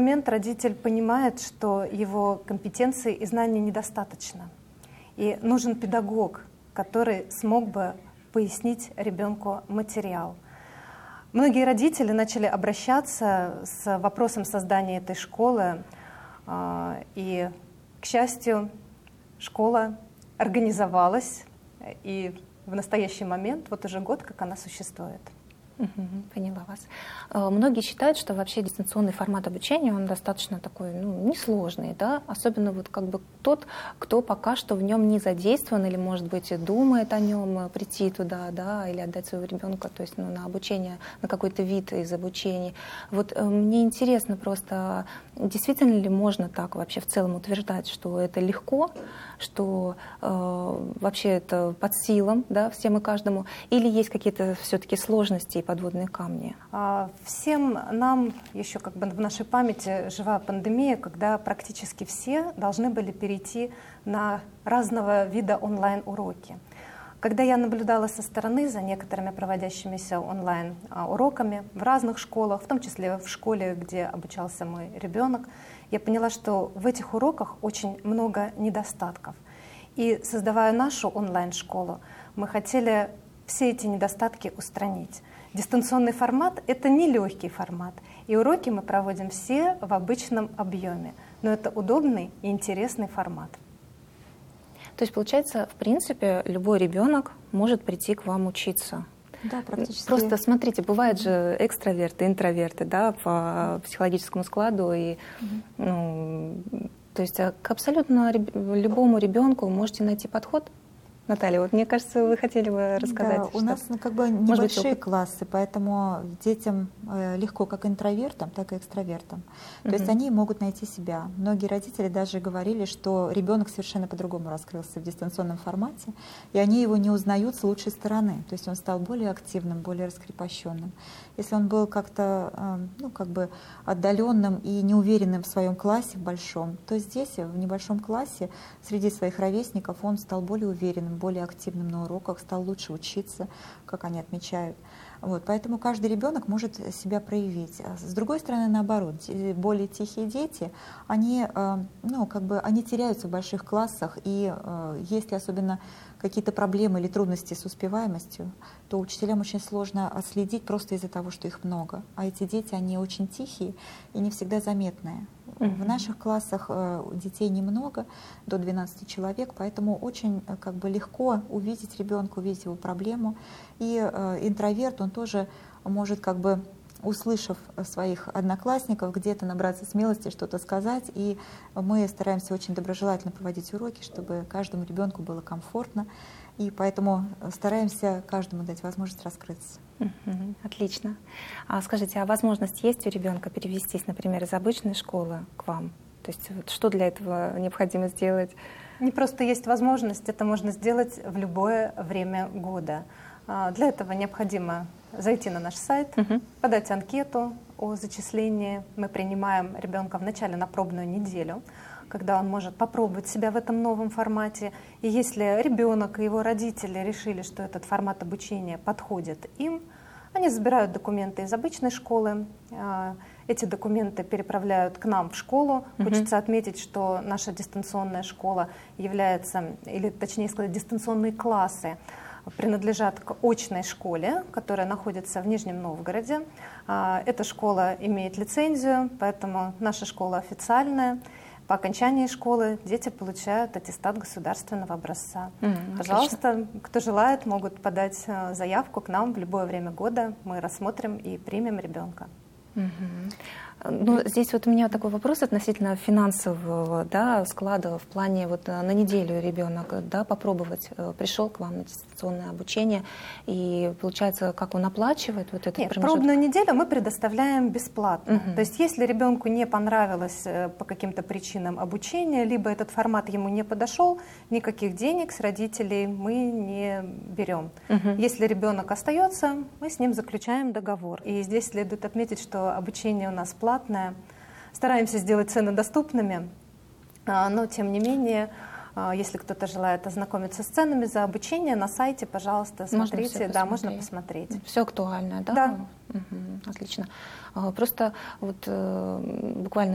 момент родитель понимает, что его компетенции и знаний недостаточно. И нужен педагог, который смог бы пояснить ребенку материал. Многие родители начали обращаться с вопросом создания этой школы. И, к счастью, школа организовалась. И в настоящий момент, вот уже год, как она существует. Поняла вас. Многие считают, что вообще дистанционный формат обучения, он достаточно такой, несложный, да? Особенно вот как бы тот, кто пока что в нем не задействован или, может быть, думает о нем, прийти туда, да, или отдать своего ребенка, то есть на обучение, на какой-то вид из обучения. Вот мне интересно просто, действительно ли можно так вообще в целом утверждать, что это легко, что вообще это под силам, да, всем и каждому, или есть какие-то все-таки сложности и подводные камни? Всем нам еще как бы в нашей памяти жива пандемия, когда практически все должны были перейти на разного вида онлайн-уроки. Когда я наблюдала со стороны за некоторыми проводящимися онлайн-уроками в разных школах, в том числе в школе, где обучался мой ребенок, я поняла, что в этих уроках очень много недостатков. И создавая нашу онлайн-школу, мы хотели все эти недостатки устранить. Дистанционный формат — это не легкий формат, и уроки мы проводим все в обычном объеме, но это удобный и интересный формат. То есть, получается, в принципе, любой ребенок может прийти к вам учиться? Да, практически. Просто смотрите, бывают же экстраверты, интроверты, да, по психологическому складу, и, то есть к абсолютно любому ребенку можете найти подход. Наталья, вот мне кажется, вы хотели бы рассказать. Да, у нас как бы небольшие классы, поэтому детям легко как интровертам, так и экстравертам. То есть они могут найти себя. Многие родители даже говорили, что ребенок совершенно по-другому раскрылся в дистанционном формате, и они его не узнают с лучшей стороны. То есть он стал более активным, более раскрепощенным. Если он был как-то как бы отдаленным и неуверенным в своем классе в большом, то здесь, в небольшом классе, среди своих ровесников он стал более уверенным, более активным на уроках, стал лучше учиться, как они отмечают. Вот, поэтому каждый ребенок может себя проявить. С другой стороны, наоборот, более тихие дети, они, они теряются в больших классах, и если особенно какие-то проблемы или трудности с успеваемостью, то учителям очень сложно отследить просто из-за того, что их много. А эти дети, они очень тихие и не всегда заметные. В наших классах детей немного, до 12 человек, поэтому очень как бы легко увидеть ребенка, увидеть его проблему. И интроверт, он тоже может, как бы, услышав своих одноклассников, где-то набраться смелости, что-то сказать. И мы стараемся очень доброжелательно проводить уроки, чтобы каждому ребенку было комфортно. И поэтому стараемся каждому дать возможность раскрыться. Отлично. Скажите, а возможность есть у ребенка перевестись, например, из обычной школы к вам? То есть вот что для этого необходимо сделать? Не просто есть возможность, это можно сделать в любое время года. Для этого необходимо зайти на наш сайт, подать анкету о зачислении. Мы принимаем ребенка вначале на пробную неделю, когда он может попробовать себя в этом новом формате. И если ребенок и его родители решили, что этот формат обучения подходит им, они забирают документы из обычной школы, эти документы переправляют к нам в школу. Хочется отметить, что наша дистанционная школа является, или точнее сказать, дистанционные классы принадлежат к очной школе, которая находится в Нижнем Новгороде. Эта школа имеет лицензию, поэтому наша школа официальная. По окончании школы дети получают аттестат государственного образца. Пожалуйста, кто желает, могут подать заявку к нам в любое время года. Мы рассмотрим и примем ребенка. Ну, здесь вот у меня такой вопрос относительно финансового, да, склада в плане вот на неделю ребенок, да, попробовать, пришел к вам на дистанционное обучение, и получается, как он оплачивает вот этот промежуток? Пробную неделю мы предоставляем бесплатно. То есть если ребенку не понравилось по каким-то причинам обучение, либо этот формат ему не подошел, никаких денег с родителей мы не берем. Если ребенок остается, мы с ним заключаем договор. И здесь следует отметить, что обучение у нас платное. Стараемся сделать цены доступными, но тем не менее, если кто-то желает ознакомиться с ценами за обучение, на сайте, пожалуйста, смотрите, можно посмотреть. Все актуально, да? Да. Отлично. Просто вот буквально